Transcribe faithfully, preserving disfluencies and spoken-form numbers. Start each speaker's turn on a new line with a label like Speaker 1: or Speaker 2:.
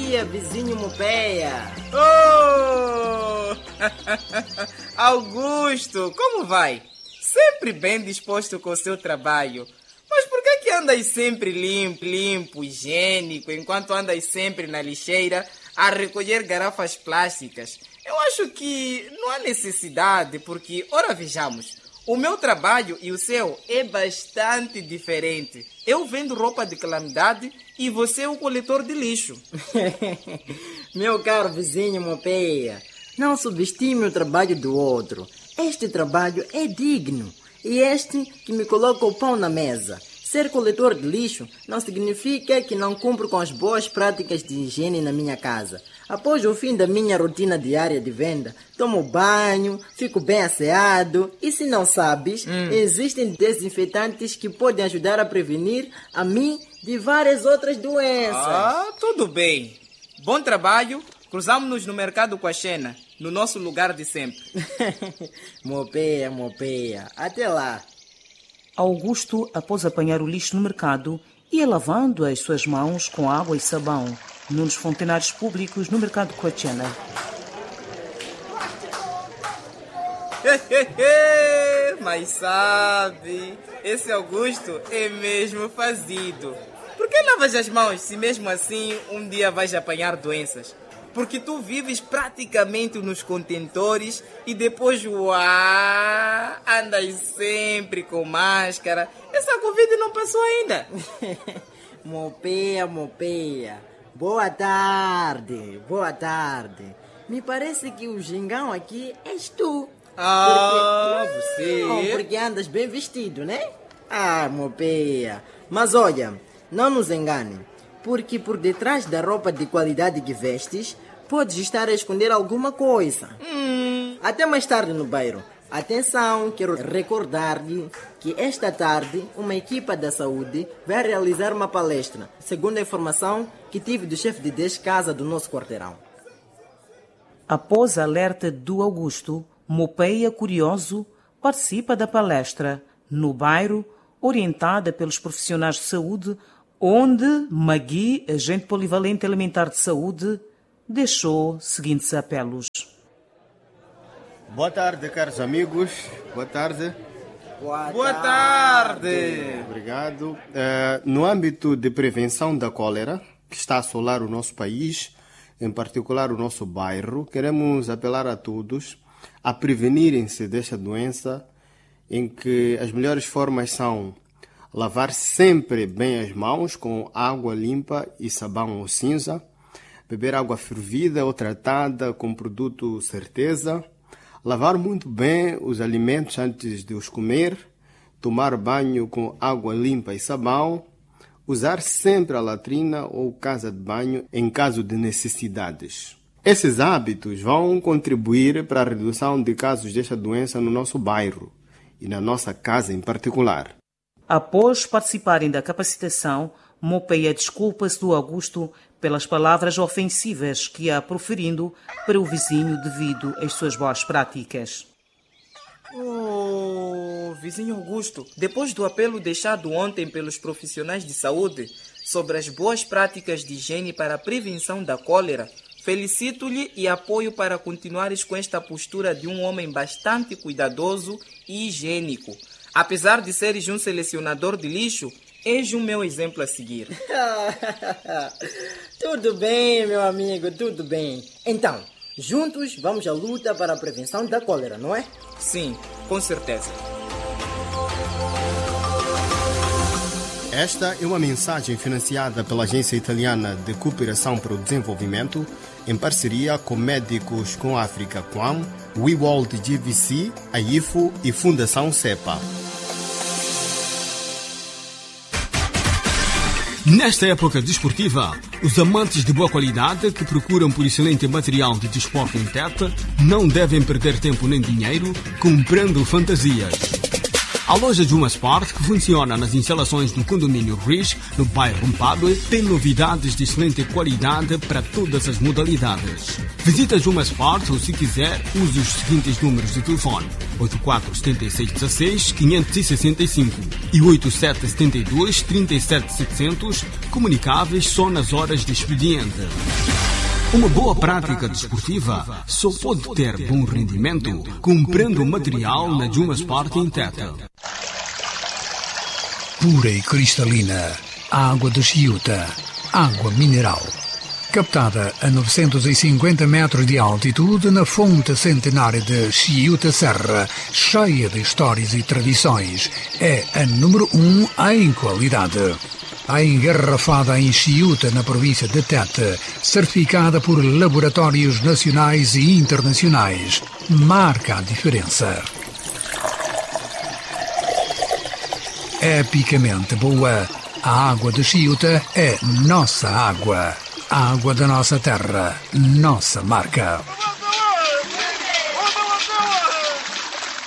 Speaker 1: dia, vizinho Mopeia.
Speaker 2: Oh! Augusto, como vai? Sempre bem disposto com o seu trabalho. Mas por que que andas sempre limpo, limpo, higiênico, enquanto andas sempre na lixeira a recolher garrafas plásticas? Eu acho que não há necessidade, porque, ora vejamos, o meu trabalho e o seu é bastante diferente. Eu vendo roupa de calamidade e você é o coletor de lixo.
Speaker 1: Meu caro vizinho Mopeia, não subestime o trabalho do outro. Este trabalho é digno e este que me coloca o pão na mesa. Ser coletor de lixo não significa que não cumpro com as boas práticas de higiene na minha casa. Após o fim da minha rotina diária de venda, tomo banho, fico bem asseado e, se não sabes, hum. existem desinfetantes que podem ajudar a prevenir a mim de várias outras doenças.
Speaker 2: Ah, tudo bem. Bom trabalho. Cruzamos-nos no mercado com a Xena, no nosso lugar de sempre.
Speaker 1: Mopeia, Mopeia. Até lá.
Speaker 3: Augusto, após apanhar o lixo no mercado, ia lavando as suas mãos com água e sabão num dos fontenários públicos no mercado Coachena.
Speaker 2: Mas sabe, esse Augusto é mesmo fazido. Por que lavas as mãos se mesmo assim um dia vais apanhar doenças? Porque tu vives praticamente nos contentores e depois, uau, andas sempre com máscara. Essa Covid não passou ainda.
Speaker 1: Mopeia, Mopeia. Boa tarde, boa tarde. Me parece que o gingão aqui és tu.
Speaker 2: Ah,
Speaker 1: porque...
Speaker 2: você...
Speaker 1: Não, porque andas bem vestido, né? Ah, Mopeia. Mas olha, não nos engane. Porque por detrás da roupa de qualidade que vestes, podes estar a esconder alguma coisa.
Speaker 2: Hum.
Speaker 1: Até mais tarde no bairro. Atenção, quero recordar-lhe que esta tarde uma equipa da saúde vai realizar uma palestra, segundo a informação que tive do chefe de descasa do nosso quarteirão.
Speaker 3: Após a alerta do Augusto, Mopeia, curioso, participa da palestra no bairro, orientada pelos profissionais de saúde, onde Magui, agente polivalente alimentar de saúde, deixou seguintes apelos.
Speaker 4: Boa tarde, caros amigos. Boa tarde.
Speaker 1: Boa,
Speaker 2: Boa tarde.
Speaker 1: tarde.
Speaker 4: Obrigado. Uh, no âmbito de prevenção da cólera, que está a assolar o nosso país, em particular o nosso bairro, queremos apelar a todos a prevenirem-se desta doença, em que as melhores formas são lavar sempre bem as mãos com água limpa e sabão ou cinza, beber água fervida ou tratada com produto certeza, lavar muito bem os alimentos antes de os comer, tomar banho com água limpa e sabão, usar sempre a latrina ou casa de banho em caso de necessidades. Esses hábitos vão contribuir para a redução de casos desta doença no nosso bairro e na nossa casa em particular.
Speaker 3: Após participarem da capacitação, Mopeia desculpa-se do Augusto pelas palavras ofensivas que ia proferindo para o vizinho devido às suas boas práticas.
Speaker 2: Oh, vizinho Augusto, depois do apelo deixado ontem pelos profissionais de saúde sobre as boas práticas de higiene para a prevenção da cólera, felicito-lhe e apoio para continuares com esta postura de um homem bastante cuidadoso e higiênico. Apesar de seres um selecionador de lixo, és o meu exemplo a seguir.
Speaker 1: Tudo bem, meu amigo, tudo bem. Então, juntos vamos à luta para a prevenção da cólera, não é?
Speaker 2: Sim, com certeza.
Speaker 4: Esta é uma mensagem financiada pela Agência Italiana de Cooperação para o Desenvolvimento, em parceria com Médicos com África C U A M, WeWorld G V C, a I F O e Fundação CEPA.
Speaker 5: Nesta época desportiva, os amantes de boa qualidade que procuram por excelente material de desporto em Tete não devem perder tempo nem dinheiro comprando fantasias. A loja Juma Sport, que funciona nas instalações do condomínio Riz, no bairro Mpadue, tem novidades de excelente qualidade para todas as modalidades. Visita Juma Sport ou, se quiser, use os seguintes números de telefone: oito quatro sete seis um seis, cinco seis cinco e oito sete sete dois, três sete sete zero zero, comunicáveis só nas horas de expediente. Uma boa prática desportiva só pode ter bom rendimento comprando material na Juma Sport em Tete.
Speaker 6: Pura e cristalina, água de Chiuta, água mineral. Captada a novecentos e cinquenta metros de altitude na fonte centenária de Chiuta Serra, cheia de histórias e tradições, é a número um em qualidade. A engarrafada em Chiuta, na província de Tete, certificada por laboratórios nacionais e internacionais, marca a diferença. Epicamente boa, a água de Chiuta é nossa água. A água da nossa terra, nossa marca.